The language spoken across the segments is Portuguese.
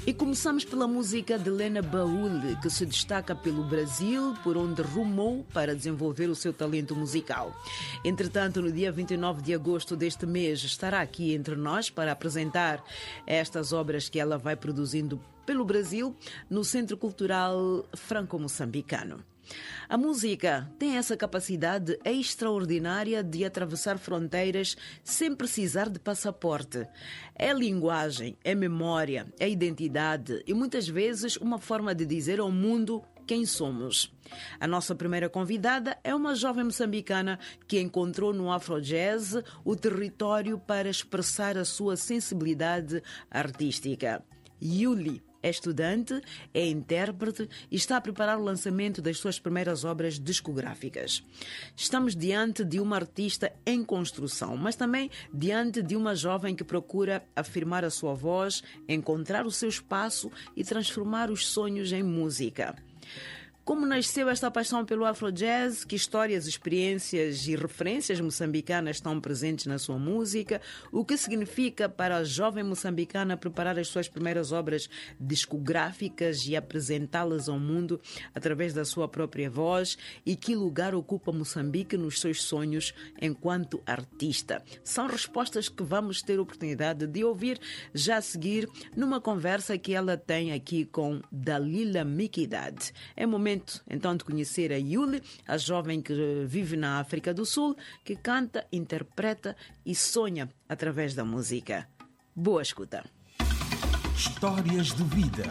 E começamos pela música de Lena Baúl, que se destaca pelo Brasil, por onde rumou para desenvolver o seu talento musical. Entretanto, no dia 29 de agosto deste mês, estará aqui entre nós para apresentar estas obras que ela vai produzindo pelo Brasil, no Centro Cultural Franco-Moçambicano. A música tem essa capacidade extraordinária de atravessar fronteiras sem precisar de passaporte. É linguagem, é memória, é identidade e muitas vezes uma forma de dizer ao mundo quem somos. A nossa primeira convidada é uma jovem moçambicana que encontrou no Afrojazz o território para expressar a sua sensibilidade artística. Yuli é estudante, é intérprete e está a preparar o lançamento das suas primeiras obras discográficas. Estamos diante de uma artista em construção, mas também diante de uma jovem que procura afirmar a sua voz, encontrar o seu espaço e transformar os sonhos em música. Como nasceu esta paixão pelo Afrojazz? Que histórias, experiências e referências moçambicanas estão presentes na sua música? O que significa para a jovem moçambicana preparar as suas primeiras obras discográficas e apresentá-las ao mundo através da sua própria voz? E que lugar ocupa Moçambique nos seus sonhos enquanto artista? São respostas que vamos ter oportunidade de ouvir já a seguir numa conversa que ela tem aqui com Dalila Miquidad. É momento então de conhecer a Yuli, a jovem que vive na África do Sul, que canta, interpreta e sonha através da música. Boa escuta. Histórias de vida.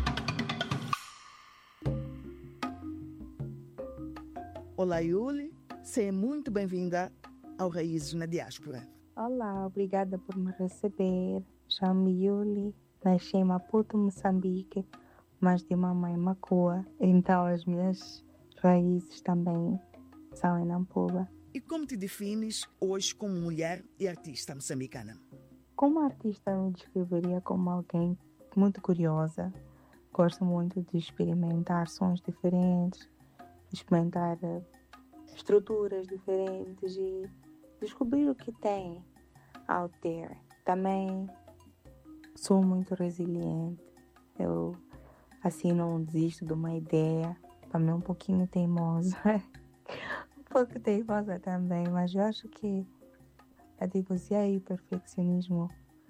Olá, Yuli. Seja muito bem-vinda ao Raízes na Diáspora. Olá, obrigada por me receber. Chamo-me Yuli, nasci em Maputo, Moçambique, mas de mamãe Macua, então as minhas raízes também são em Nampula. E como te defines hoje como mulher e artista moçambicana? Como artista, eu me descreveria como alguém muito curiosa. Gosto muito de experimentar sons diferentes, de experimentar estruturas diferentes e descobrir o que tem out there. Também sou muito resiliente. Eu assim não desisto de uma ideia. Também um pouquinho teimosa. Um pouco teimosa também, mas eu acho que a teimosia e o perfeccionismo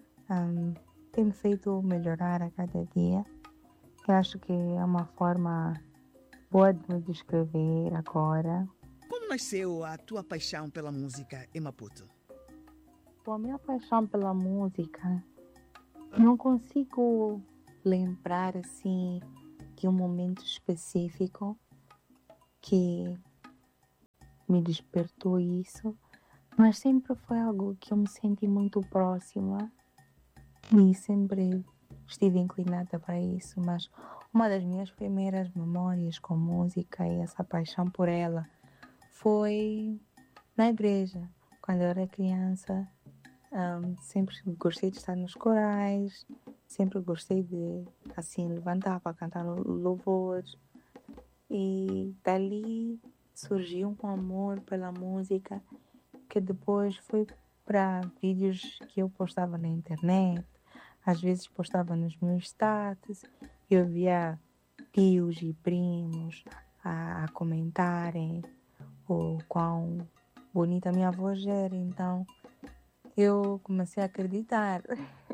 tem me feito melhorar a cada dia. Eu acho que é uma forma boa de me descrever agora. Como nasceu a tua paixão pela música em Maputo? Bom, a minha paixão pela música, não consigo lembrar assim de um momento específico que me despertou isso, mas sempre foi algo que eu me senti muito próxima e sempre estive inclinada para isso. Mas uma das minhas primeiras memórias com música e essa paixão por ela foi na igreja. Quando eu era criança, sempre gostei de estar nos corais, sempre gostei de, assim, levantar para cantar louvores. E dali surgiu um amor pela música que depois foi para vídeos que eu postava na internet. Às vezes postava nos meus status. Eu via tios e primos a comentarem o quão bonita a minha voz era. Então eu comecei a acreditar.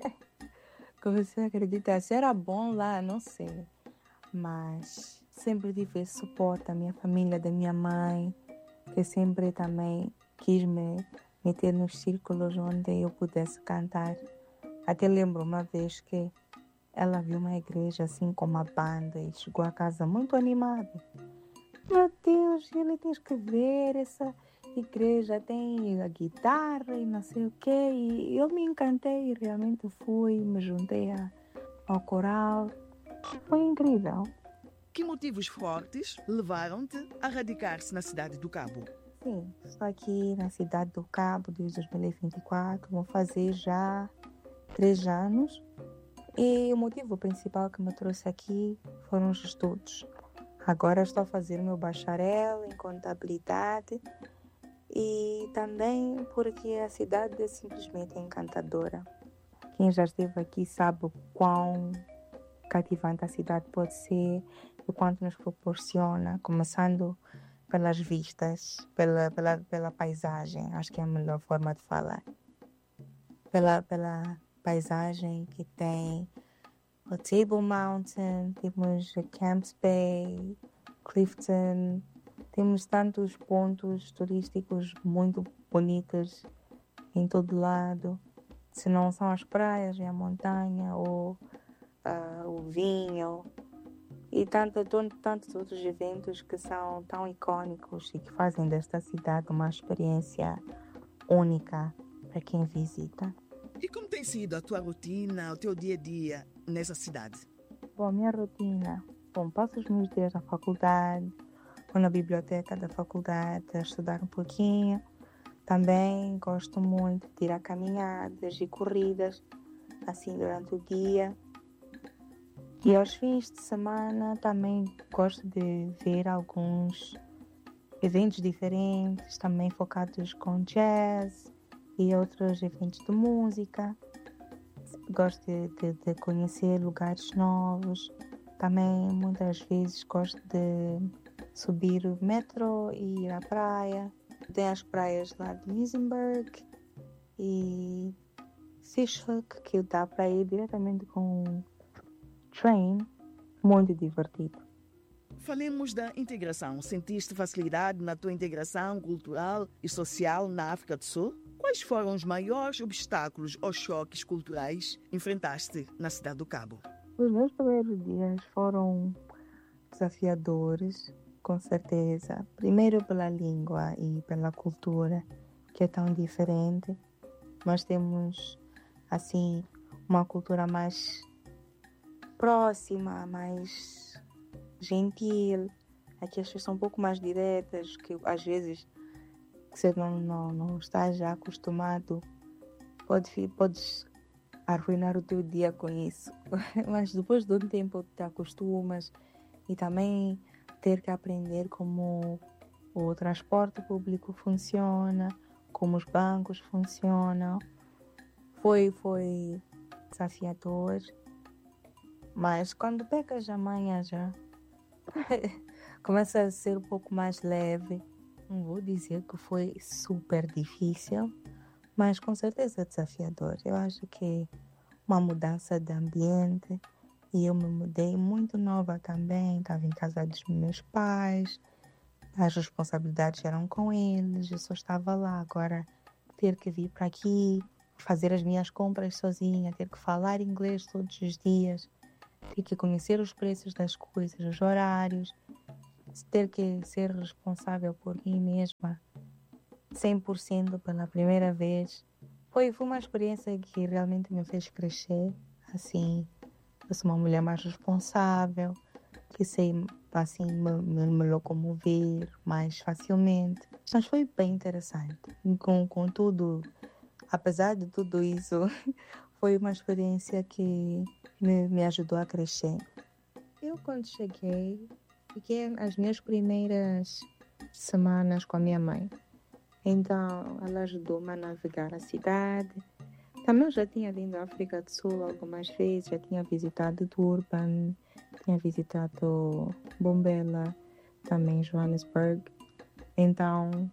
Se era bom lá, não sei. Mas sempre tive esse suporte da minha família, da minha mãe, que sempre também quis me meter nos círculos onde eu pudesse cantar. Até lembro uma vez que ela viu uma igreja assim com uma banda e chegou a casa muito animada. Meu Deus, ele tens que ver essa igreja, tem a guitarra e não sei o quê. E eu me encantei e realmente fui, me juntei ao coral. Foi incrível. Que motivos fortes levaram-te a radicar-se na cidade do Cabo? Sim, estou aqui na cidade do Cabo desde 2024. Vou fazer já 3 anos. E o motivo principal que me trouxe aqui foram os estudos. Agora estou a fazer meu bacharel em contabilidade e também porque a cidade é simplesmente encantadora. Quem já esteve aqui sabe o quão cativante a cidade pode ser, o quanto nos proporciona, começando pelas vistas, pela paisagem, acho que é a melhor forma de falar. Pela paisagem que tem o Table Mountain, temos a Camps Bay, Clifton, temos tantos pontos turísticos muito bonitos em todo lado. Se não são as praias, é a montanha ou o vinho e tantos outros eventos que são tão icônicos e que fazem desta cidade uma experiência única para quem visita. E como tem sido a tua rotina, o teu dia a dia nessa cidade? Bom, minha rotina, passo os meus dias na faculdade, ou na biblioteca da faculdade a estudar um pouquinho. Também gosto muito de ir a caminhadas e corridas, assim, durante o dia. E aos fins de semana também gosto de ver alguns eventos diferentes, também focados com jazz e outros eventos de música. Gosto de conhecer lugares novos. Também muitas vezes gosto de subir o metro e ir à praia. Tem as praias lá de Muizenberg e Fischhoek, que dá para ir diretamente com train, muito divertido. Falemos da integração. Sentiste facilidade na tua integração cultural e social na África do Sul? Quais foram os maiores obstáculos ou choques culturais que enfrentaste na cidade do Cabo? Os meus primeiros dias foram desafiadores, com certeza. Primeiro pela língua e pela cultura, que é tão diferente. Nós temos, assim, uma cultura mais próxima, mais gentil. Aqui as pessoas são um pouco mais diretas, que às vezes você não está já acostumado, podes arruinar o teu dia com isso. Mas depois de um tempo te acostumas e também ter que aprender como o transporte público funciona, como os bancos funcionam. Foi desafiador, mas quando pegas a manha já começa a ser um pouco mais leve. Não vou dizer que foi super difícil, mas com certeza desafiador. Eu acho que uma mudança de ambiente, e eu me mudei muito nova também, estava em casa dos meus pais, as responsabilidades eram com eles, eu só estava lá. Agora ter que vir para aqui, fazer as minhas compras sozinha, ter que falar inglês todos os dias, ter que conhecer os preços das coisas, os horários, ter que ser responsável por mim mesma 100% pela primeira vez. Foi uma experiência que realmente me fez crescer. Assim, eu sou uma mulher mais responsável, que sei assim, me locomover mais facilmente. Mas foi bem interessante. Com tudo, apesar de tudo isso, foi uma experiência que me ajudou a crescer. Eu, quando cheguei, fiquei as minhas primeiras semanas com a minha mãe. Então, ela ajudou-me a navegar a cidade. Também eu já tinha vindo à África do Sul algumas vezes, já tinha visitado Durban, tinha visitado Bombela, também Johannesburg. Então,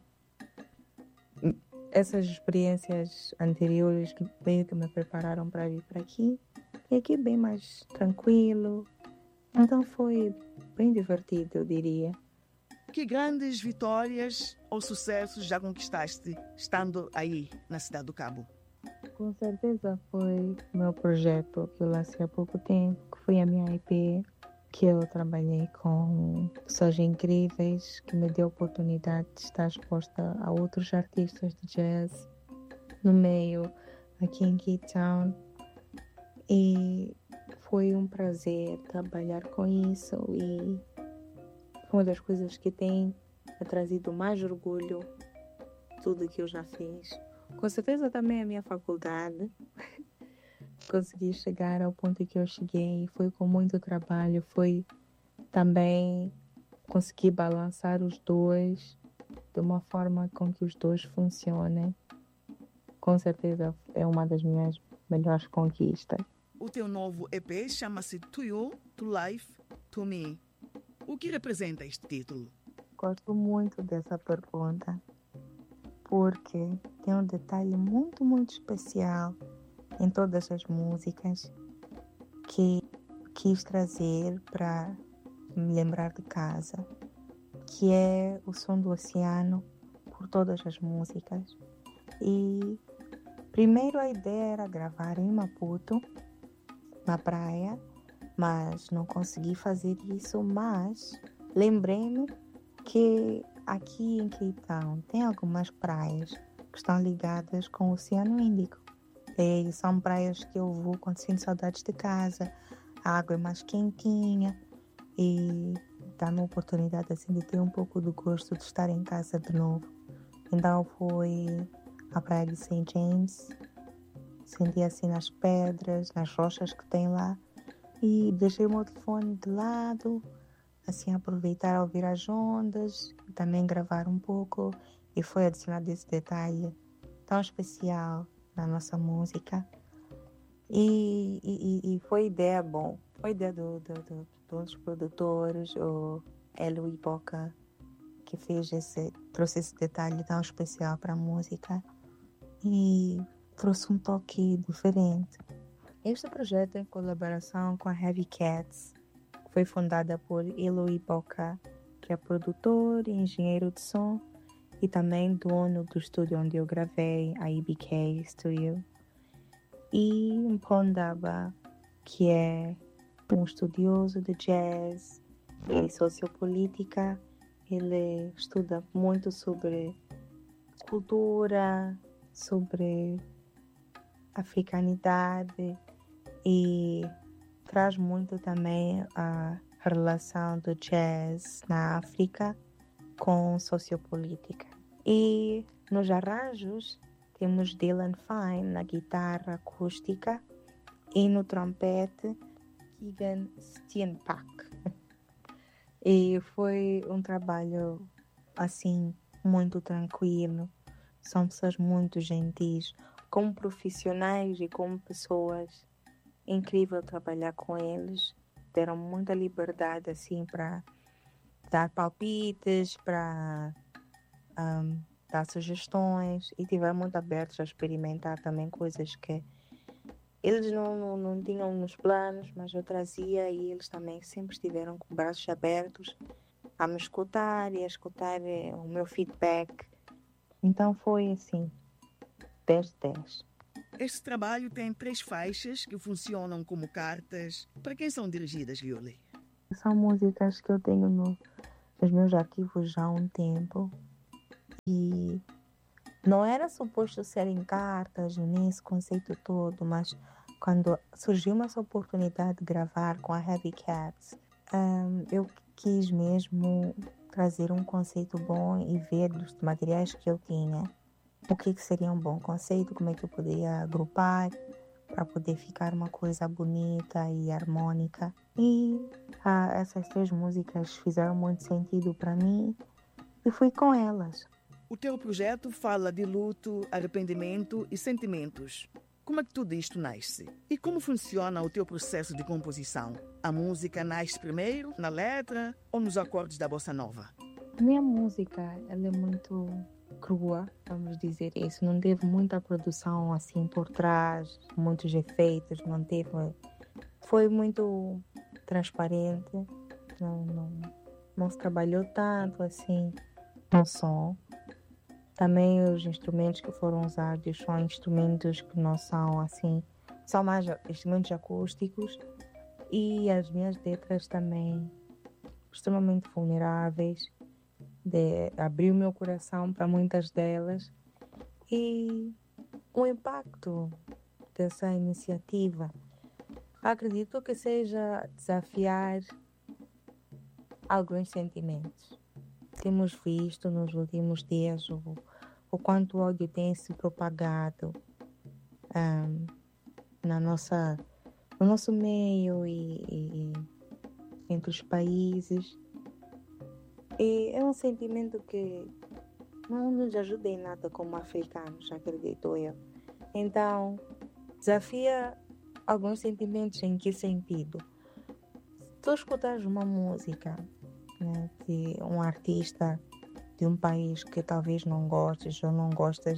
essas experiências anteriores que meio que me prepararam para vir para aqui. E aqui bem mais tranquilo. Então foi bem divertido, eu diria. Que grandes vitórias ou sucessos já conquistaste estando aí na cidade do Cabo? Com certeza foi o meu projeto que eu lancei há pouco tempo, que foi a minha EP, que eu trabalhei com pessoas incríveis, que me deu a oportunidade de estar exposta a outros artistas de jazz no meio, aqui em Cape Town. E foi um prazer trabalhar com isso e uma das coisas que tem trazido mais orgulho tudo que eu já fiz. Com certeza também a minha faculdade. Consegui chegar ao ponto que eu cheguei. Foi com muito trabalho. Foi também conseguir balançar os dois de uma forma com que os dois funcionem. Com certeza é uma das minhas melhores conquistas. o teu novo EP chama-se To You, To Life, To Me. O que representa este título? Gosto muito dessa pergunta, porque tem um detalhe muito, muito especial em todas as músicas que quis trazer para me lembrar de casa, que é o som do oceano por todas as músicas. E primeiro a ideia era gravar em Maputo, na praia, mas não consegui fazer isso, mas lembrei-me que aqui em Cape Town tem algumas praias que estão ligadas com o Oceano Índico. E são praias que eu vou quando sinto saudades de casa, a água é mais quentinha e dá-me a oportunidade assim, de ter um pouco do gosto de estar em casa de novo. Então foi a praia de St. James, senti assim nas pedras, nas rochas que tem lá e deixei o meu telefone de lado, assim aproveitar a ouvir as ondas e também gravar um pouco, e foi adicionado esse detalhe tão especial na nossa música. E foi ideia bom, foi ideia dos produtores, o Elo Iboca, que trouxe esse detalhe tão especial para a música e trouxe um toque diferente. Este projeto, em colaboração com a Heavy Cats, foi fundada por Elo Iboca, que é produtor e engenheiro de som e também dono do estúdio onde eu gravei, a EBK Studio, e Mpondaba, que é um estudioso de jazz e sociopolítica. Ele estuda muito sobre cultura, sobre africanidade e traz muito também a relação do jazz na África com sociopolítica. E nos arranjos temos Dylan Fine na guitarra acústica e no trompete Keegan Steenpak. E foi um trabalho assim muito tranquilo. São pessoas muito gentis, como profissionais e como pessoas. Incrível trabalhar com eles. Deram muita liberdade assim para dar palpites, para dar sugestões, e estiveram muito abertos a experimentar também coisas que eles não tinham nos planos, mas eu trazia, e eles também sempre estiveram com braços abertos a me escutar e a escutar o meu feedback. Então foi assim, 10 de 10. Este trabalho tem 3 faixas que funcionam como cartas. Para quem são dirigidas, Yuli? São músicas que eu tenho nos meus arquivos já há um tempo. E não era suposto serem cartas, nem esse conceito todo, mas quando surgiu essa oportunidade de gravar com a Heavy Cats, eu quis mesmo trazer um conceito bom e ver dos materiais que eu tinha o que seria um bom conceito, como é que eu poderia agrupar para poder ficar uma coisa bonita e harmônica. E essas 3 músicas fizeram muito sentido para mim e fui com elas. O teu projeto fala de luto, arrependimento e sentimentos. Como é que tudo isto nasce? E como funciona o teu processo de composição? A música nasce primeiro na letra ou nos acordes da bossa nova? A minha música, ela é muito crua, vamos dizer isso. Não teve muita produção assim por trás, muitos efeitos, não teve. Foi muito transparente, não se trabalhou tanto assim no som. Também os instrumentos que foram usados são instrumentos que não são assim, são mais instrumentos acústicos, e as minhas letras também extremamente vulneráveis. Abrir o meu coração para muitas delas, e o impacto dessa iniciativa acredito que seja desafiar alguns sentimentos. Temos visto nos últimos dias o quanto o ódio tem se propagado no nosso meio e entre os países. E é um sentimento que não nos ajuda em nada como africanos, acredito eu. Então, desafia alguns sentimentos. Em que sentido? Se tu escutares uma música, né, de um artista de um país que talvez não gostes ou não gostas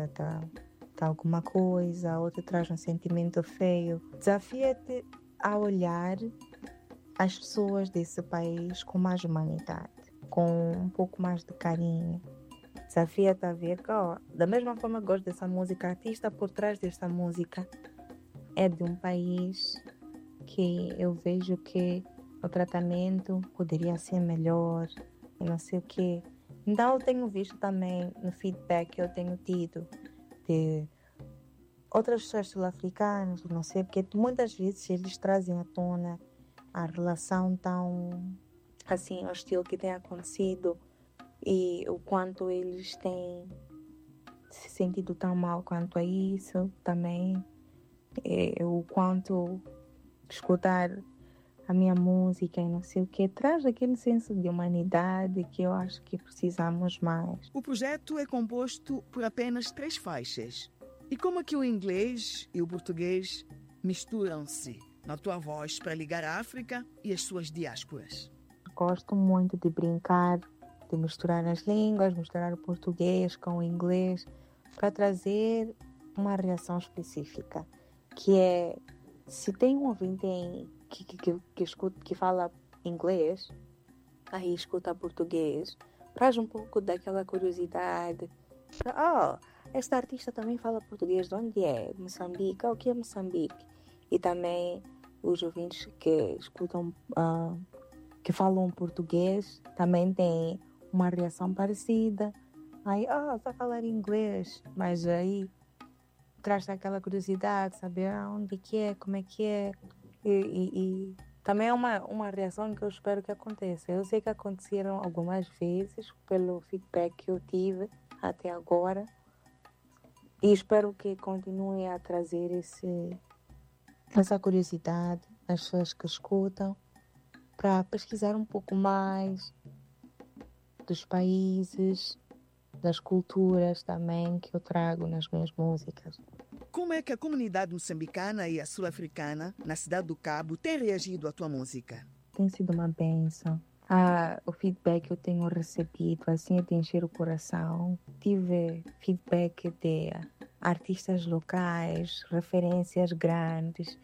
de alguma coisa ou te traz um sentimento feio, desafia-te a olhar as pessoas desse país com mais humanidade, com um pouco mais de carinho. Desafia-te a ver que, da mesma forma que gosto dessa música, a artista por trás dessa música é de um país que eu vejo que o tratamento poderia ser melhor e não sei o quê. Então eu tenho visto também no feedback que eu tenho tido de outras pessoas sul-africanas, não sei, porque muitas vezes eles trazem à tona a relação tão assim hostil que tem acontecido e o quanto eles têm se sentido tão mal quanto a isso também. O quanto escutar a minha música e não sei o que traz aquele senso de humanidade que eu acho que precisamos mais. O projeto é composto por apenas 3 faixas. E como é que o inglês e o português misturam-se na tua voz para ligar a África e as suas diásporas? Gosto muito de brincar, de misturar as línguas, misturar o português com o inglês para trazer uma reação específica, que é, se tem um ouvinte que fala inglês, aí escuta português, traz um pouco daquela curiosidade. Esta artista também fala português, de onde é? Moçambique? O que é Moçambique? E também os ouvintes que escutam, que falam português, também têm uma reação parecida. Aí, está a falar inglês, mas aí traz aquela curiosidade, saber onde que é, como é que é. E também é uma reação que eu espero que aconteça. Eu sei que aconteceram algumas vezes pelo feedback que eu tive até agora e espero que continue a trazer essa curiosidade nas pessoas que escutam para pesquisar um pouco mais dos países, das culturas também que eu trago nas minhas músicas. Como é que a comunidade moçambicana e a sul-africana na cidade do Cabo têm reagido à tua música? Tem sido uma bênção. O feedback que eu tenho recebido, assim, é de encher o coração. Tive feedback de artistas locais, referências grandes,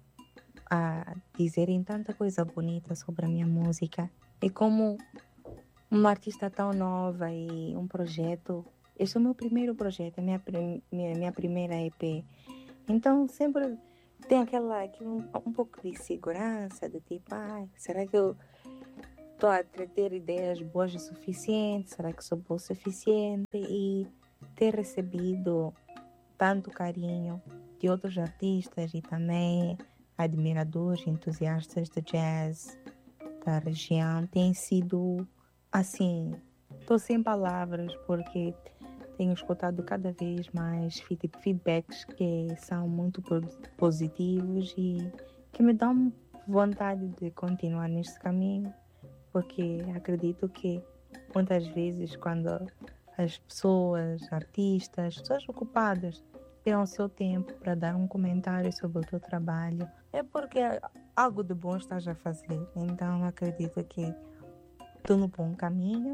a dizerem tanta coisa bonita sobre a minha música. E como uma artista tão nova e um projeto, este é o meu primeiro projeto, a minha primeira EP. Então sempre tem um pouco de segurança, de tipo, será que eu estou a ter ideias boas o suficiente? Será que sou boa o suficiente? E ter recebido tanto carinho de outros artistas e também admiradores, entusiastas de jazz da região tem sido assim, estou sem palavras porque tenho escutado cada vez mais feedbacks que são muito positivos e que me dão vontade de continuar neste caminho, porque acredito que muitas vezes quando as pessoas, artistas, pessoas ocupadas têm o seu tempo para dar um comentário sobre o teu trabalho, é porque algo de bom estás a fazer. Então acredito que estou no bom caminho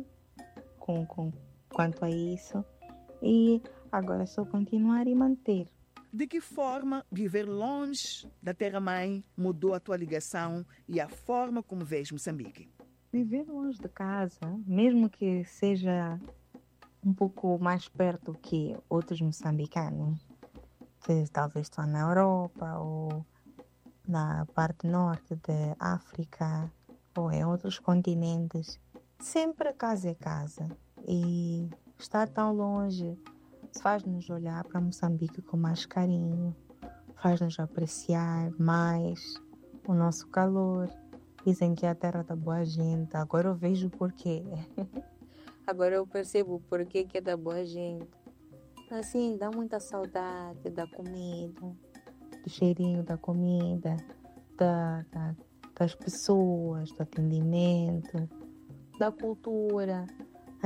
quanto a isso. E agora é só continuar e manter. De que forma viver longe da terra-mãe mudou a tua ligação e a forma como vês Moçambique? Viver longe de casa, mesmo que seja um pouco mais perto que outros moçambicanos, talvez estão na Europa ou na parte norte da África ou em outros continentes, sempre casa é casa. E estar tão longe faz-nos olhar para Moçambique com mais carinho, faz-nos apreciar mais o nosso calor. Dizem que é a terra da boa gente. Agora eu vejo o porquê. Agora eu percebo o porquê que é da boa gente. Assim, dá muita saudade da comida, do cheirinho da comida, das pessoas, do atendimento, da cultura.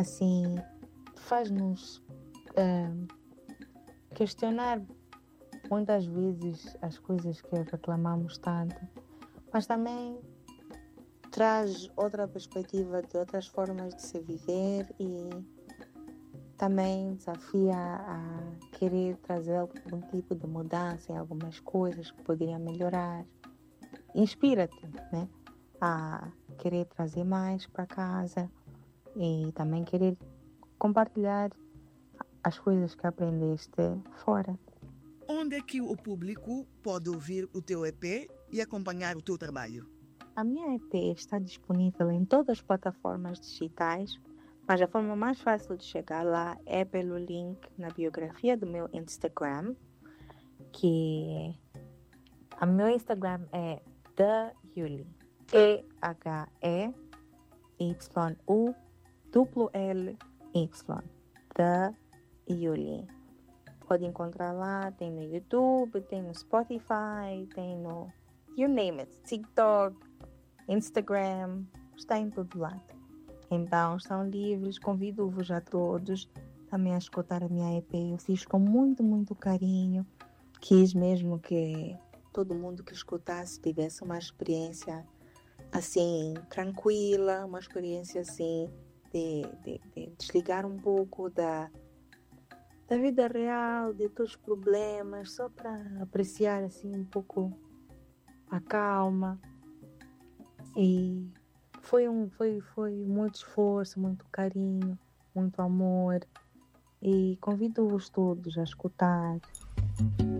Assim, faz-nos questionar muitas vezes as coisas que reclamamos tanto, mas também traz outra perspectiva de outras formas de se viver e também desafia a querer trazer algum tipo de mudança em algumas coisas que poderiam melhorar. Inspira-te, né? A querer trazer mais para casa e também querer compartilhar as coisas que aprendeste fora. Onde é que o público pode ouvir o teu EP e acompanhar o teu trabalho? A minha EP está disponível em todas as plataformas digitais, mas a forma mais fácil de chegar lá é pelo link na biografia do meu Instagram, que o meu Instagram é TheYuli, EHEYULLY, TheYuli. Pode encontrar lá, tem no YouTube, tem no Spotify, tem no you name it, TikTok, Instagram, está em todo lado. Então, estão livres, convido-vos a todos também a escutar a minha EP. Eu fiz com muito, muito carinho. Quis mesmo que todo mundo que escutasse tivesse uma experiência assim, tranquila, uma experiência assim, de desligar um pouco da vida real, de todos os problemas, só para apreciar assim um pouco a calma. E foi muito esforço, muito carinho, muito amor. E convido-vos todos a escutar.